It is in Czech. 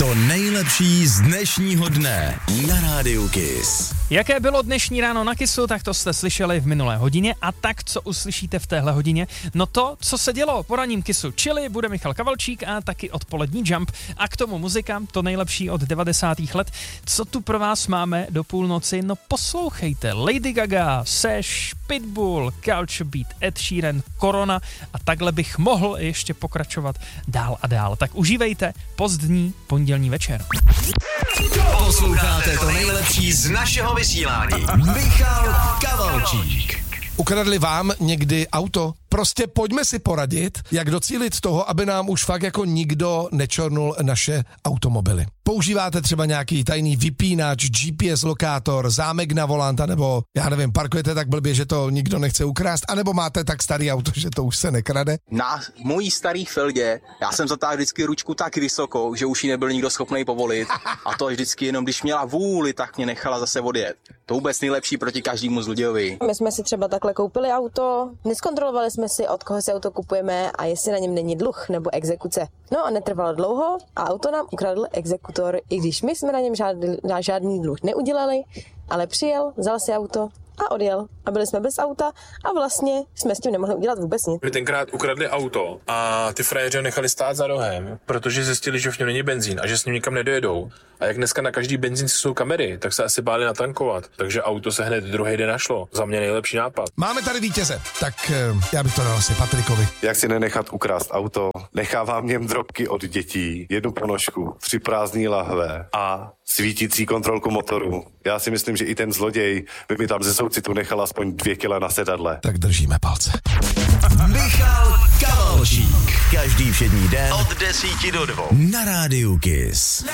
To nejlepší z dnešního dne na Rádiu Kiss. Jaké bylo dnešní ráno na Kissu, tak to jste slyšeli v minulé hodině a tak, co uslyšíte v téhle hodině. No to, co se dělo po ranním Kissu, čili bude Michal Kavalčík a taky odpolední Jump a k tomu muzika, to nejlepší od 90. let. Co tu pro vás máme do půlnoci? No poslouchejte, Lady Gaga, Sash, Pitbull, Culture Beat, Ed Sheeran, Corona a takhle bych mohl ještě pokračovat dál a dál. Tak užívejte pozdní pondělní večer. Posloucháte to nejlepší z našeho vysílání. Michal Kavalčík. Ukradli vám někdy auto? Prostě pojďme si poradit, jak docílit toho, aby nám už fakt jako nikdo nečornul naše automobily. Používáte třeba nějaký tajný vypínač, GPS lokátor, zámek na volanta, nebo já nevím, parkujete tak blbě, že to nikdo nechce ukrást, anebo máte tak starý auto, že to už se nekrade? Na mojí starý Feldě já jsem zatáhl vždycky ručku tak vysokou, že už ji nebyl nikdo schopný povolit a to vždycky jenom když měla vůli, tak mě nechala zase odjet. To vůbec nejlepší proti každému zlodějovi. My jsme si třeba takhle koupili auto, neskontrolovali jsme si, od koho si auto kupujeme a jestli na něm není dluh nebo exekuce. No a netrvalo dlouho a auto nám ukradl exekutor, i když my jsme na něm žádný dluh neudělali, ale přijel, vzal si auto a odjel. A byli jsme bez auta a vlastně jsme s tím nemohli udělat vůbec nic. My tenkrát ukradli auto a ty frajeři nechali stát za rohem, protože zjistili, že v něm není benzín a že s ním nikam nedojedou. A jak dneska na každý benzín jsou kamery, tak se asi báli natankovat. Takže auto se hned druhý den našlo. Za mě nejlepší nápad. Máme tady vítěze, tak já bych to dal asi Patrikovi. Jak si nenechat ukrást auto? Nechávám v něm drobky od dětí, 1 ponožku, 3 prázdný lahve a svítící kontrolku motoru. Já si myslím, že i ten zloděj by mi tam ze soucitu nechal aspoň 2 kila na sedadle. Tak držíme palce. Michal Kavalčík. Každý všední den od 10 do 2 na Rádiu Kiss.